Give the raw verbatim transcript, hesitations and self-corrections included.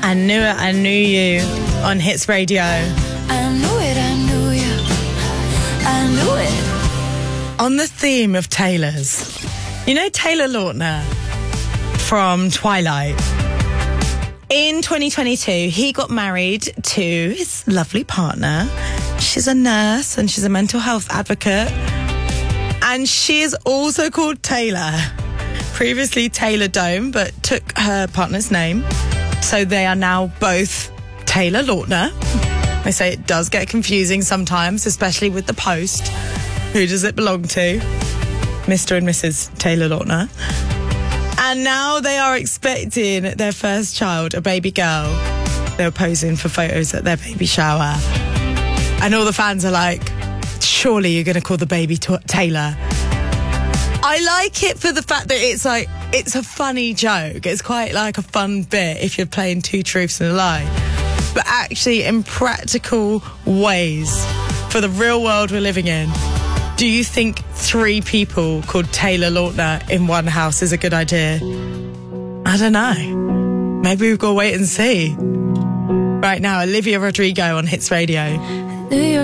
I knew it, I knew you on Hits Radio. I knew it, I knew you. I knew it. On the theme of Taylors, you know Taylor Lautner from Twilight? In twenty twenty-two, he got married to his lovely partner. She's a nurse and she's a mental health advocate. And she is also called Taylor. Previously Taylor Dome, but took her partner's name. So they are now both Taylor Lautner. They say it does get confusing sometimes, especially with the post. Who does it belong to? Mister and Missus Taylor Lautner. And now they are expecting their first child, a baby girl. They were posing for photos at their baby shower. And all the fans are like, surely you're going to call the baby t- Taylor. I like it for the fact that it's like, it's a funny joke. It's quite like a fun bit if you're playing two truths and a lie. But actually, in practical ways, for the real world we're living in, do you think three people called Taylor Lautner in one house is a good idea? I don't know. Maybe we've got to wait and see. Right now, Olivia Rodrigo on Hits Radio.